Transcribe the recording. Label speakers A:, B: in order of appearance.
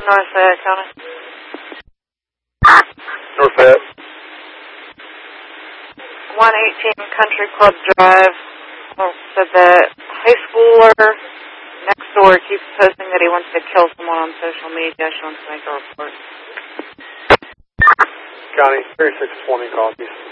A: North Fayette County.
B: North Fayette.
A: 118 Country Club Drive. Said that high schooler next door keeps posting that he wants to kill someone on social media. She wants to make a report.
B: County 3620 copies.